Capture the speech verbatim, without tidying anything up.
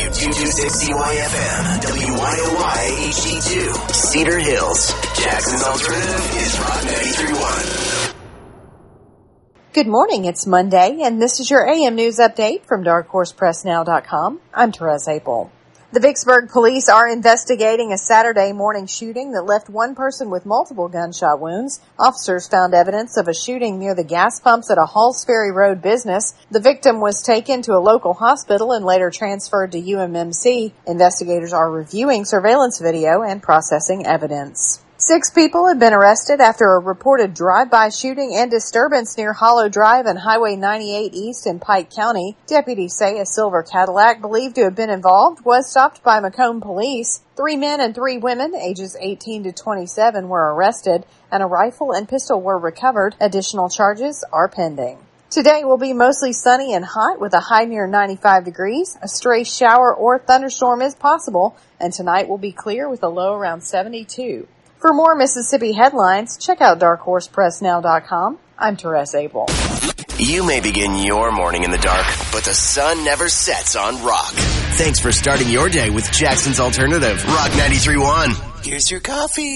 two twenty-six C Y F M, W Y O Y H D two, Cedar Hills. Jackson's Alternative is Rock ninety-three point one. Good morning, it's Monday, and this is your A M News Update from dark horse press now dot com. I'm Therese Apel. The Vicksburg police are investigating a Saturday morning shooting that left one person with multiple gunshot wounds. Officers found evidence of a shooting near the gas pumps at a Halls Ferry Road business. The victim was taken to a local hospital and later transferred to U M M C. Investigators are reviewing surveillance video and processing evidence. Six people have been arrested after a reported drive-by shooting and disturbance near Hollow Drive and Highway ninety-eight East in Pike County. Deputies say a silver Cadillac believed to have been involved was stopped by Macomb police. Three men and three women, ages eighteen to twenty-seven, were arrested, and a rifle and pistol were recovered. Additional charges are pending. Today will be mostly sunny and hot with a high near ninety-five degrees. A stray shower or thunderstorm is possible, and tonight will be clear with a low around seventy-two. For more Mississippi headlines, check out dark horse press now dot com. I'm Therese Apel. You may begin your morning in the dark, but the sun never sets on rock. Thanks for starting your day with Jackson's Alternative, Rock ninety-three point one. Here's your coffee.